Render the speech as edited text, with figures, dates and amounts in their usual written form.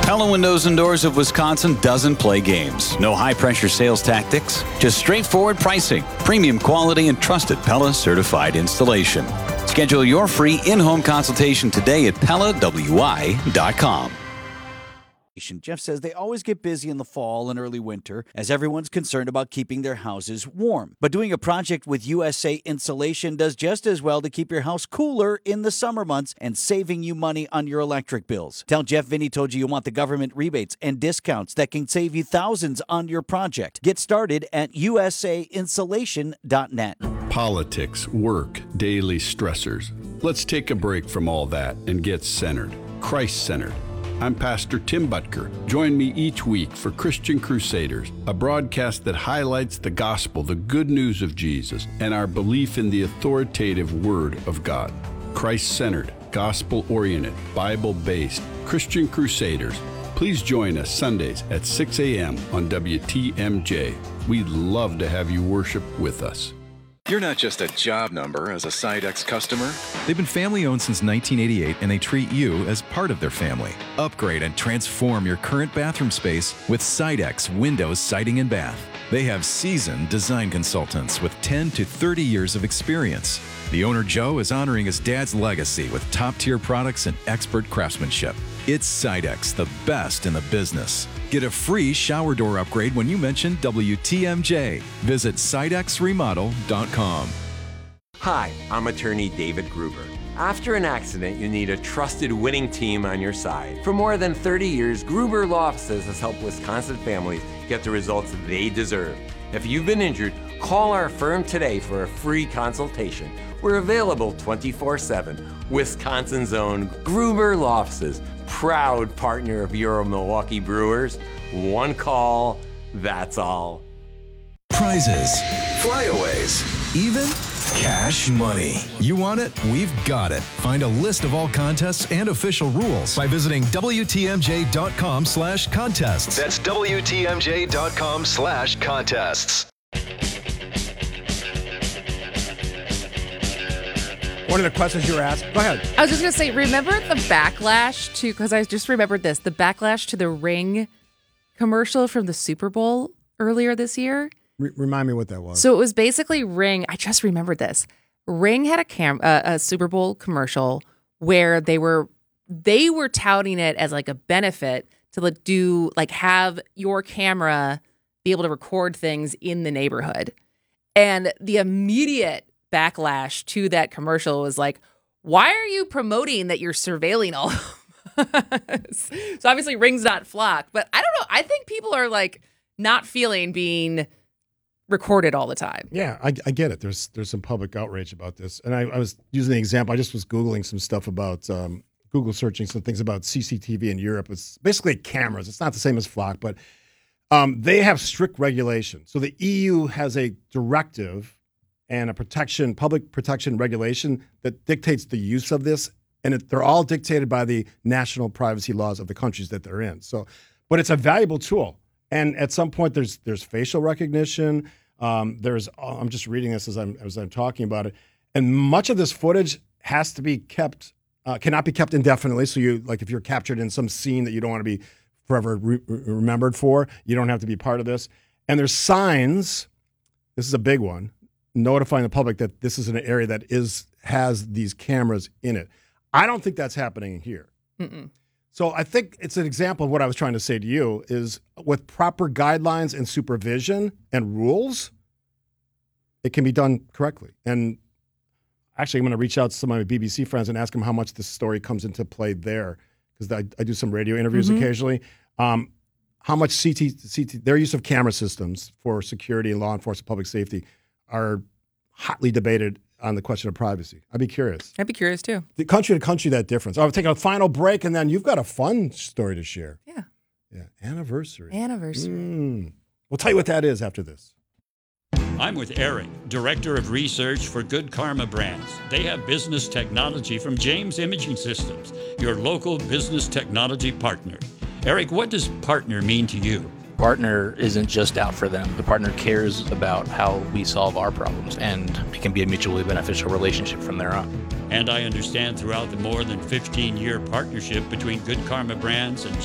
Pella Windows and Doors of Wisconsin doesn't play games. No high-pressure sales tactics, just straightforward pricing, premium quality, and trusted Pella certified installation. Schedule your free in-home consultation today at PellaWI.com. Jeff says they always get busy in the fall and early winter as everyone's concerned about keeping their houses warm. But doing a project with USA Insulation does just as well to keep your house cooler in the summer months and saving you money on your electric bills. Tell Jeff Vinny told you want the government rebates and discounts that can save you thousands on your project. Get started at usainsulation.net. Politics, work, daily stressors. Let's take a break from all that and get centered, Christ-centered. I'm Pastor Tim Butker. Join me each week for Christian Crusaders, a broadcast that highlights the gospel, the good news of Jesus, and our belief in the authoritative Word of God. Christ-centered, gospel-oriented, Bible-based Christian Crusaders. Please join us Sundays at 6 a.m. on WTMJ. We'd love to have you worship with us. You're not just a job number as a Sidex customer. They've been family-owned since 1988, and they treat you as part of their family. Upgrade and transform your current bathroom space with Sidex Windows Siding and Bath. They have seasoned design consultants with 10 to 30 years of experience. The owner, Joe, is honoring his dad's legacy with top-tier products and expert craftsmanship. It's Sidex, the best in the business. Get a free shower door upgrade when you mention WTMJ. Visit sidexremodel.com. Hi, I'm attorney David Gruber. After an accident, you need a trusted winning team on your side. For more than 30 years, Gruber Law Offices has helped Wisconsin families get the results they deserve. If you've been injured, call our firm today for a free consultation. We're available 24/7. Wisconsin's own Gruber Law Offices, proud partner of your Milwaukee Brewers. One call, that's all. Prizes, Flyaways. even cash money. You want it? We've got it. Find a list of all contests and official rules by visiting WTMJ.com/contests. That's WTMJ.com/contests. One of the questions you were asked. Go ahead. I was just going to say, remember the backlash to, because I just remembered this, the backlash to the Ring commercial from the Super Bowl earlier this year? Remind me what that was. So it was basically Ring. I just remembered this. Ring had a Super Bowl commercial where they were touting it as like a benefit to have your camera be able to record things in the neighborhood. And the immediate backlash to that commercial was like, why are you promoting that you're surveilling all of us? So obviously Ring's not Flock, but I don't know. I think people are like not feeling being recorded all the time. Yeah, I get it. There's some public outrage about this. And I was using the example. I just was Googling some stuff about, Google searching some things about CCTV in Europe. It's basically cameras. It's not the same as Flock, but they have strict regulation. So the EU has a directive and a public protection regulation that dictates the use of this. And they're all dictated by the national privacy laws of the countries that they're in. So, but it's a valuable tool. And at some point, there's facial recognition. I'm just reading this as I'm talking about it, and much of this footage has to be kept, cannot be kept indefinitely. So if you're captured in some scene that you don't want to be forever remembered for, you don't have to be part of this. And there's signs. This is a big one, notifying the public that this is an area that has these cameras in it. I don't think that's happening here. Mm-mm. So I think it's an example of what I was trying to say to you is with proper guidelines and supervision and rules, it can be done correctly. And actually, I'm going to reach out to some of my BBC friends and ask them how much this story comes into play there, because I do some radio interviews occasionally. How much their use of camera systems for security and law enforcement, public safety are hotly debated on the question of privacy. I'd be curious. I'd be curious too. The country to country, that difference. I'll take a final break, and then you've got a fun story to share. Yeah. Anniversary. We'll tell you what that is after this. I'm with Eric, Director of Research for Good Karma Brands. They have business technology from James Imaging Systems, your local business technology partner. Eric, what does partner mean to you? Partner isn't just out for them. The partner cares about how we solve our problems, and it can be a mutually beneficial relationship from there on. And I understand throughout the more than 15-year partnership between Good Karma Brands and